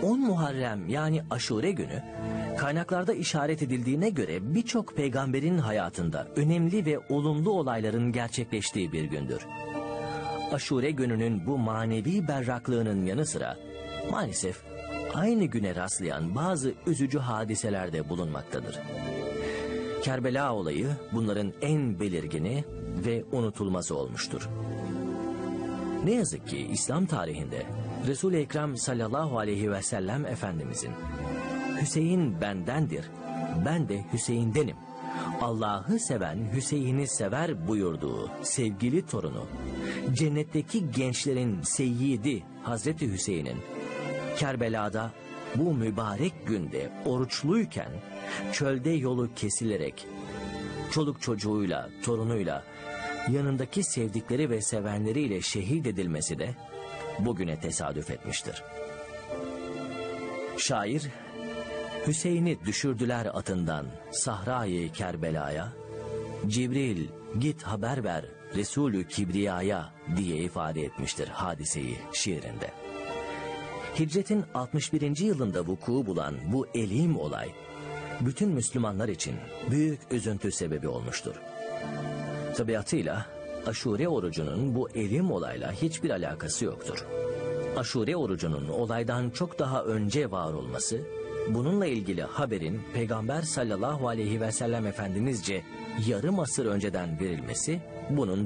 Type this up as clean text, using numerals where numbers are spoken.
10 Muharrem yani Aşure günü kaynaklarda işaret edildiğine göre birçok peygamberin hayatında önemli ve olumlu olayların gerçekleştiği bir gündür. Aşure gününün bu manevi berraklığının yanı sıra maalesef aynı güne rastlayan bazı üzücü hadiseler de bulunmaktadır. Kerbela olayı bunların en belirgini ve unutulmazı olmuştur. Ne yazık ki İslam tarihinde Resul-i Ekrem sallallahu aleyhi ve sellem Efendimizin "Hüseyin bendendir, ben de Hüseyin'denim. Allah'ı seven Hüseyin'i sever" buyurduğu sevgili torunu, cennetteki gençlerin seyyidi Hazreti Hüseyin'in Kerbela'da bu mübarek günde oruçluyken çölde yolu kesilerek çoluk çocuğuyla, torunuyla, yanındaki sevdikleri ve sevenleriyle şehit edilmesi de bugüne tesadüf etmiştir. Şair, "Hüseyin'i düşürdüler atından Sahra-i Kerbela'ya, Cibril git haber ver Resulü Kibriya'ya" diye ifade etmiştir hadiseyi şiirinde. Hicretin 61. yılında vuku bulan bu elim olay, bütün Müslümanlar için büyük üzüntü sebebi olmuştur. Tabiatıyla Aşure orucunun bu elim olayla hiçbir alakası yoktur. Aşure orucunun olaydan çok daha önce var olması, bununla ilgili haberin Peygamber sallallahu aleyhi ve sellem Efendimizce yarım asır önceden verilmesi bunun